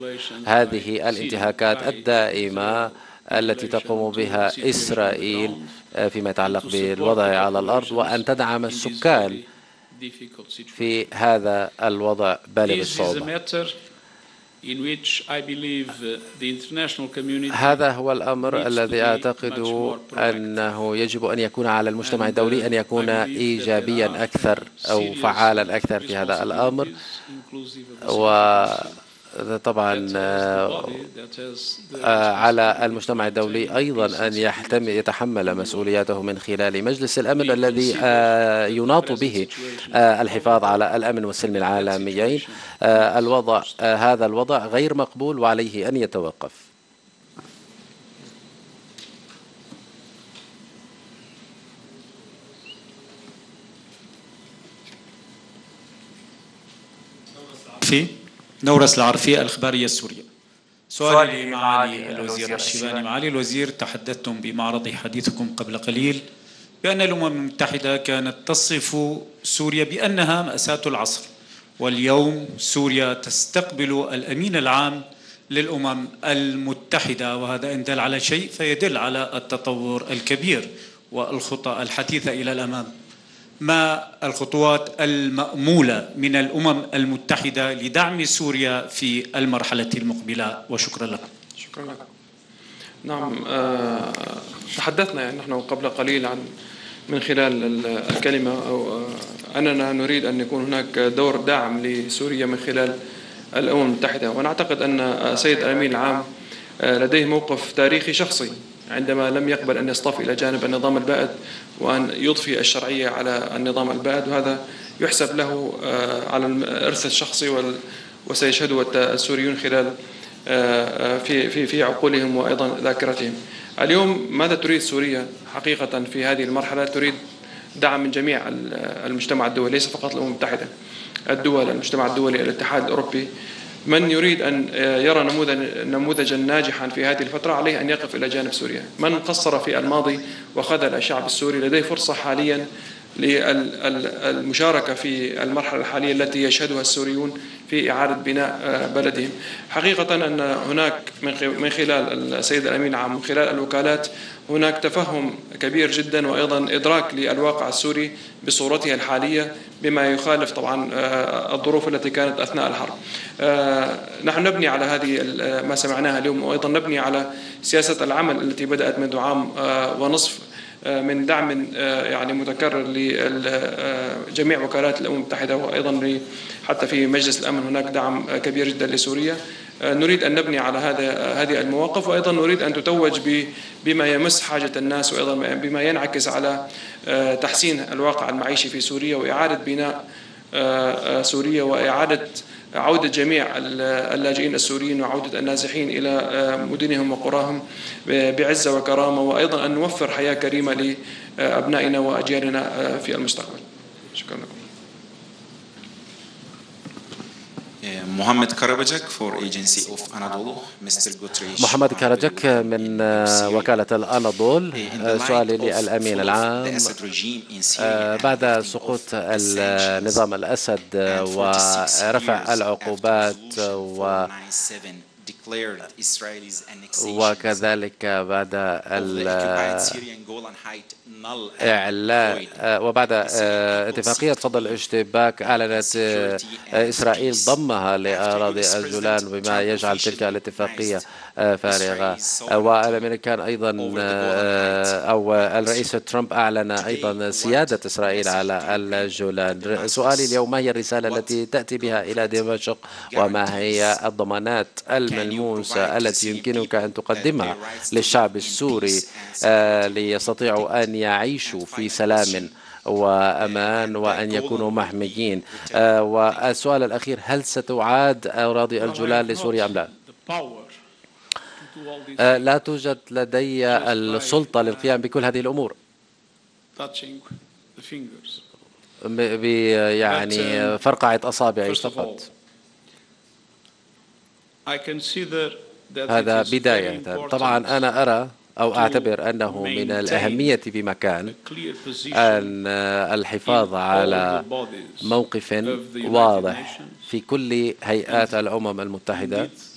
هذه الانتهاكات الدائمة التي تقوم بها إسرائيل فيما يتعلق بالوضع على الأرض، وأن تدعم السكان في هذا الوضع بالغ الصعوبة. هذا هو الأمر الذي أعتقد أنه يجب أن يكون على المجتمع الدولي أن يكون إيجابيا أكثر أو فعالا أكثر في هذا الأمر، وطبعا على المجتمع الدولي أيضا أن يتحمل مسؤولياته من خلال مجلس الأمن الذي يناط به الحفاظ على الأمن والسلم العالميين. هذا الوضع غير مقبول وعليه أن يتوقف. نورس العرفي، الإخبارية السورية. سؤالي لمعالي الوزير الشيباني. معالي الوزير، تحدثتم بمعرض حديثكم قبل قليل بأن الأمم المتحدة كانت تصف سوريا بأنها مأساة العصر، واليوم سوريا تستقبل الأمين العام للأمم المتحدة، وهذا إن دل على شيء فيدل على التطور الكبير والخطى الحثيثة إلى الأمام. ما الخطوات المأمولة من الأمم المتحدة لدعم سوريا في المرحلة المقبلة؟ وشكرا لكم. شكرا لكم. نعم، تحدثنا يعني نحن قبل قليل عن من خلال الكلمة أو أننا نريد أن يكون هناك دور داعم لسوريا من خلال الأمم المتحدة، ونعتقد أن السيد الأمين العام لديه موقف تاريخي شخصي عندما لم يقبل أن يصطف إلى جانب النظام البائد وأن يضفي الشرعية على النظام البائد، وهذا يحسب له على الإرث الشخصي وسيشهده السوريون خلال في عقولهم وأيضا ذاكرتهم. اليوم ماذا تريد سوريا حقيقة في هذه المرحلة؟ تريد دعم من جميع المجتمع الدولي، ليس فقط الأمم المتحدة، الدول، المجتمع الدولي، الاتحاد الأوروبي. من يريد أن يرى نموذجا ناجحا في هذه الفترة عليه أن يقف إلى جانب سوريا. من قصر في الماضي وخذل الشعب السوري لديه فرصة حاليا للمشاركة في المرحلة الحالية التي يشهدها السوريون في إعادة بناء بلدهم. حقيقة أن هناك من خلال السيد الأمين العام من خلال الوكالات هناك تفهم كبير جدا وأيضا إدراك للواقع السوري بصورته الحالية بما يخالف طبعا الظروف التي كانت أثناء الحرب. نحن نبني على هذه ما سمعناها اليوم، وأيضا نبني على سياسة العمل التي بدأت منذ عام ونصف من دعم يعني متكرر لجميع وكالات الأمم المتحدة، وأيضا حتى في مجلس الأمن هناك دعم كبير جدا لسوريا. نريد أن نبني على هذه المواقف، وأيضا نريد أن تتوج بما يمس حاجة الناس، وأيضا بما ينعكس على تحسين الواقع المعيشي في سوريا وإعادة بناء سوريا وإعادة عودة جميع اللاجئين السوريين وعودة النازحين إلى مدنهم وقراهم بعزة وكرامة، وأيضا أن نوفر حياة كريمة لأبنائنا وأجيالنا في المستقبل. شكرا لكم. محمد كارابجاك محمد كاراجاك من وكالة الأناضول. سؤالي للأمين العام: بعد سقوط النظام الأسد ورفع العقوبات وكذلك بعد الإعلان وبعد اتفاقية فض الاشتباك، أعلنت إسرائيل ضمها لأراضي الجولان بما يجعل تلك الاتفاقية فارغة. والأمريكان أيضا أو الرئيس ترامب أعلن أيضا سيادة إسرائيل على الجولان. سؤالي اليوم: ما هي الرسالة التي تأتي بها إلى دمشق، وما هي الضمانات الملموسة التي يمكنك أن تقدمها للشعب السوري ليستطيعوا أن يعيشوا في سلام وأمان وأن يكونوا محميين؟ والسؤال الأخير: هل ستعاد أراضي الجولان لسوريا أم لا؟ لا توجد لدي السلطة للقيام بكل هذه الأمور، يعني فرقعة أصابعي فقط. هذا بداية. طبعا أنا أرى أو أعتبر أنه من الأهمية بمكان أن الحفاظ على موقف واضح في كل هيئات الأمم المتحدة